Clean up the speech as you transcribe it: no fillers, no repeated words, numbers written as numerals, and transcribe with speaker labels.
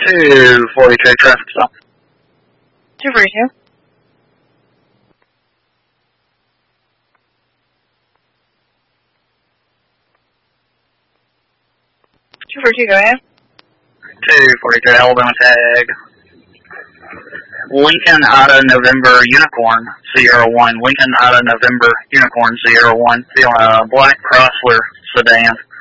Speaker 1: 242 traffic stop.
Speaker 2: 242. 242, go ahead.
Speaker 1: 242 Alabama tag. Lincoln Ida November Unicorn Sierra 1. Lincoln Ida November Unicorn Sierra 1. Feeling a black Chrysler sedan.